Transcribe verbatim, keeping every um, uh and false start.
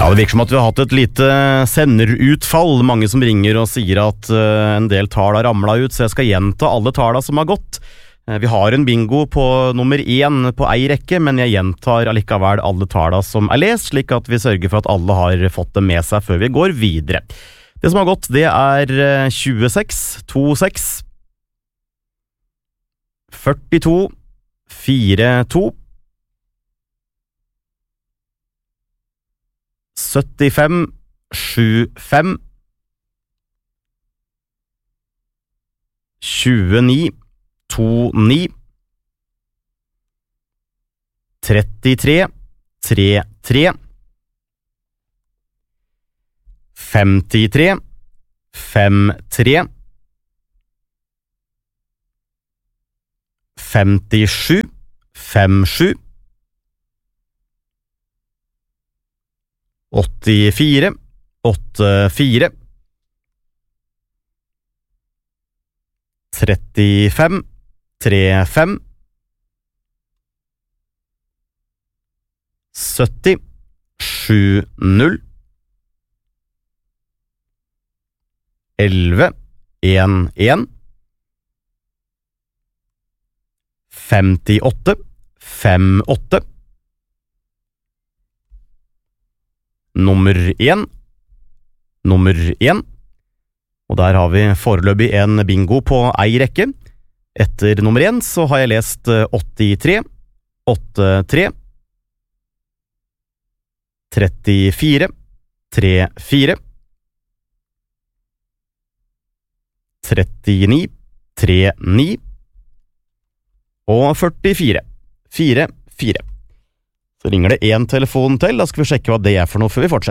Ja, det virker som at vi har hatt et lite senderutfall. Mange som ringer og sier at uh, en del tall har ramlet ut, så jeg skal gjenta alle tallene som har gått. Uh, vi har en bingo på nummer én på ei rekke, men jeg gjentar allikevel alle tallene som er lest, slik at vi sørger for at alle har fått det med seg før vi går videre. Det som har gått, det er uh, tjueseks, tjueseks, førtito, førtito, syttifem, tjuefem, tjueni, tjueni, trettitre, trettitre, femtitre, femtitre, femtisju, femtisju, åttifire, åttifire, trettifem, trettifem, sytti, sjutti, elleve, elleve, femtiåtte, femtiåtte, nummer én, nummer én, og der har vi foreløpig en bingo på ei rekke. Etter nummer én så har jeg lest åttitre, åttitre, trettifire, trettifire, trettini, trettini, og førtifire, fire, fire. Så ringer det en telefon til, da skal vi sjekke hva det er for noe før vi fortsetter.